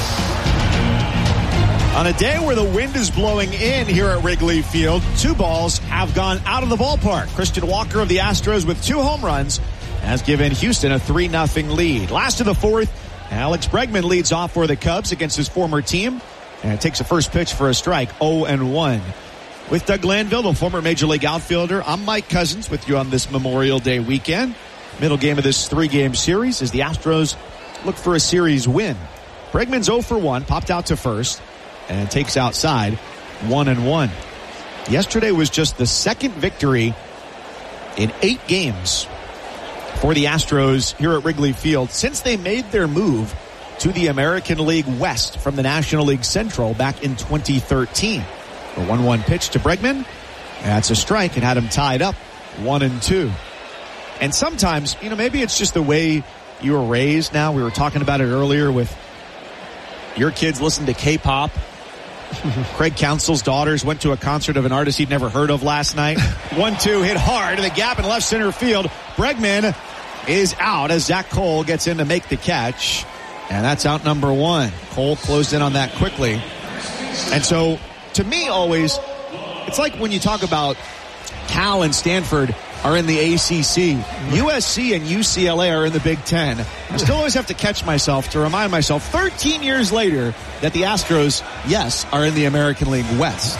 On a day where the wind is blowing in here at Wrigley Field, two balls have gone out of the ballpark. Christian Walker of the Astros with two home runs has given Houston a three nothing lead. Last of the fourth, Alex Bregman leads off for the Cubs against his former team and takes a first pitch for a strike, oh and one. With Doug Glanville, the former Major League outfielder, I'm Mike Cousins with you on this Memorial Day weekend. Middle game of this three-game series as the Astros look for a series win. Bregman's oh for one, popped out to first, and takes outside one and one. Yesterday was just the second victory in eight games for the Astros here at Wrigley Field since they made their move to the American League West from the National League Central back in twenty thirteen. A one one pitch to Bregman. That's a strike. It had him tied up one and two. And sometimes, you know, maybe it's just the way you were raised now. We were talking about it earlier with your kids listen to K-pop. Craig Counsell's daughters went to a concert of an artist he'd never heard of last night. one two hit hard to the gap in left center field. Bregman is out as Zach Cole gets in to make the catch. And that's out number one. Cole closed in on that quickly. And so, to me, always, it's like when you talk about Cal and Stanford are in the A C C. U S C and U C L A are in the Big Ten. I still always have to catch myself to remind myself thirteen years later that the Astros, yes, are in the American League West.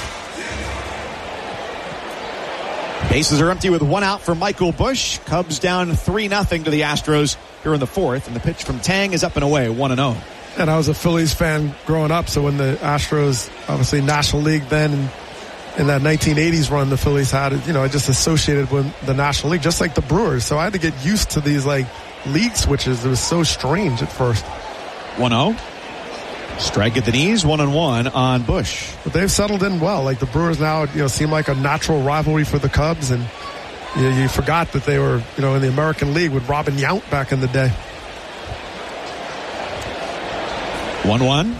Bases are empty with one out for Michael Busch. Cubs down three nothing to the Astros here in the fourth. And the pitch from Tang is up and away, one and oh. And I was a Phillies fan growing up, so when the Astros, obviously National League then, and in that nineteen eighties run the Phillies had, you know, I just associated with the National League, just like the Brewers. So I had to get used to these, like, league switches. It was so strange at first. one oh. Strike at the knees, one and one on Busch. But they've settled in well. Like, the Brewers now, you know, seem like a natural rivalry for the Cubs. And you know, you forgot that they were, you know, in the American League with Robin Yount back in the day. one one.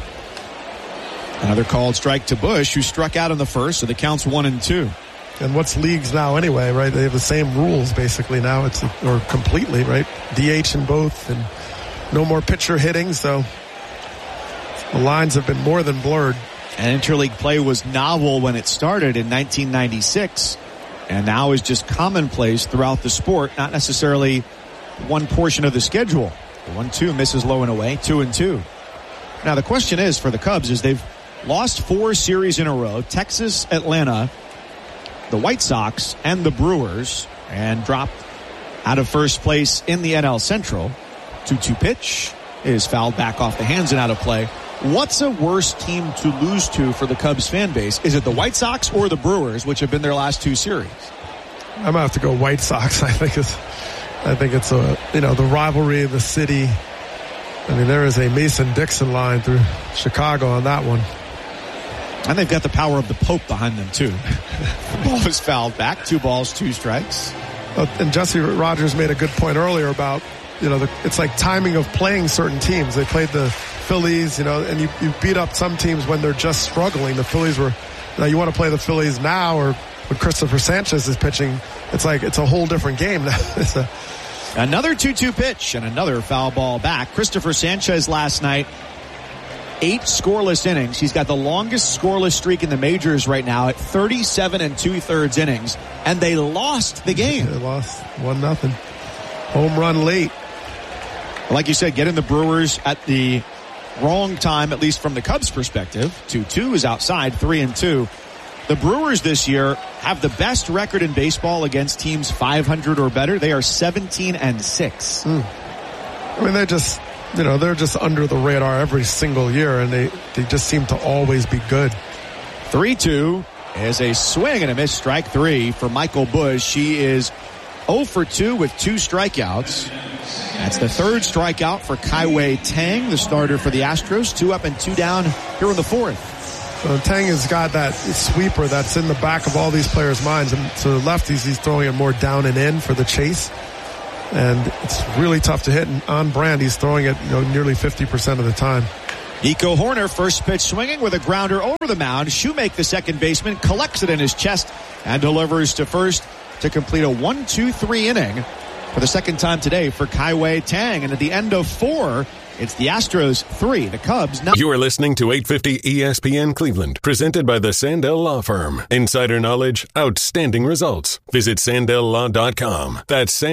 Another called strike to Busch, who struck out in the first, so the count's one and two. And what's leagues now anyway, right? They have the same rules basically now. It's or completely, right? D H in both, and no more pitcher hitting, so the lines have been more than blurred. And interleague play was novel when it started in nineteen ninety-six, and now is just commonplace throughout the sport, not necessarily one portion of the schedule. The one two misses low and away, two and two. Now the question is for the Cubs is they've lost four series in a row, Texas, Atlanta, the White Sox, and the Brewers, and dropped out of first place in the N L Central. two two pitch is fouled back off the hands and out of play. What's a worse team to lose to for the Cubs fan base? Is it the White Sox or the Brewers, which have been their last two series? I'm going to have to go White Sox. I think it's, I think it's a, you know, the rivalry of the city. I mean, there is a Mason-Dixon line through Chicago on that one. And they've got the power of the Pope behind them, too. The ball is fouled back. Two balls, two strikes. Uh, and Jesse Rogers made a good point earlier about, you know, the, it's like timing of playing certain teams. They played the Phillies, you know, and you, you beat up some teams when they're just struggling. The Phillies were, now you want to play the Phillies now or when Christopher Sanchez is pitching, it's like it's a whole different game now. It's a, Another two two pitch and another foul ball back. Christopher Sanchez last night, eight scoreless innings. He's got the longest scoreless streak in the majors right now at thirty-seven and two-thirds innings, and they lost the game. They lost one nothing. Home run late. Like you said, getting the Brewers at the wrong time, at least from the Cubs' perspective. two two is outside, three and two. The Brewers this year have the best record in baseball against teams five hundred or better. They are seventeen and six. Mm. I mean, they're just, you know, they're just under the radar every single year, and they, they just seem to always be good. three two is a swing and a miss, strike three for Michael Busch. She is oh for two with two strikeouts. That's the third strikeout for Kai-Wei Tang, the starter for the Astros. Two up and two down here in the fourth. So Tang has got that sweeper that's in the back of all these players' minds. And so the lefties, he's throwing it more down and in for the chase. And it's really tough to hit. And on brand, he's throwing it, you know, nearly fifty percent of the time. Nico Horner, first pitch swinging with a grounder over the mound. Shoemake, the second baseman, collects it in his chest and delivers to first to complete a one two three inning for the second time today for Kai-Wei Tang. And at the end of four, it's the Astros three, the Cubs nine. You are listening to eight fifty E S P N Cleveland, presented by the Sandell Law Firm. Insider knowledge, outstanding results. Visit sandell law dot com. That's Sandell.